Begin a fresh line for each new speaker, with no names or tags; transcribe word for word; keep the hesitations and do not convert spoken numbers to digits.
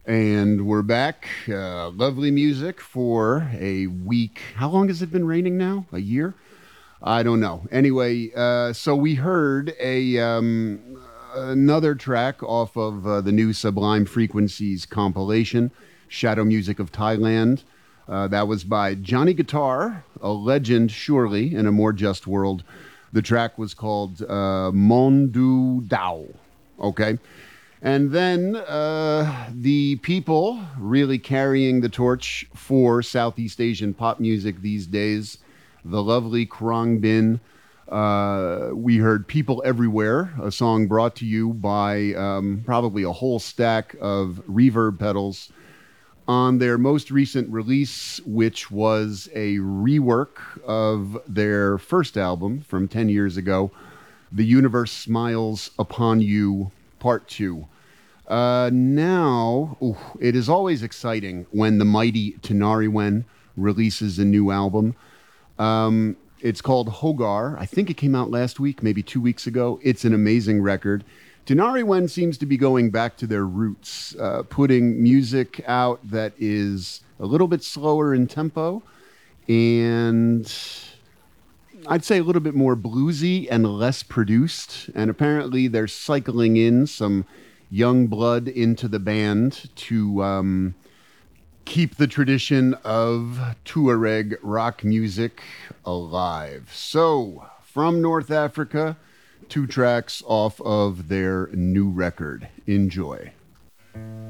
And we're back. Uh, lovely music for a week. How long has it been raining now? A year? I don't know. Anyway, uh, so we heard a um, another track off of uh, the new Sublime Frequencies compilation, Shadow Music of Thailand. Uh, that was by Johnny Guitar, a legend surely in a more just world. The track was called uh, Mondu Dao. Okay. And then uh, the people really carrying the torch for Southeast Asian pop music these days, the lovely Krang Bin. Uh, we heard People Everywhere, a song brought to you by um, probably a whole stack of reverb pedals on their most recent release, which was a rework of their first album from ten years ago, The Universe Smiles Upon You, Part two. Uh, now, ooh, it is always exciting when the mighty Tenariwen releases a new album. Um, it's called Hogar. I think it came out last week, maybe two weeks ago. It's an amazing record. Tenariwen seems to be going back to their roots, uh, putting music out that is a little bit slower in tempo and I'd say a little bit more bluesy and less produced. And apparently they're cycling in some young blood into the band to um, keep the tradition of Tuareg rock music alive. So, from North Africa, two tracks off of their new record. Enjoy.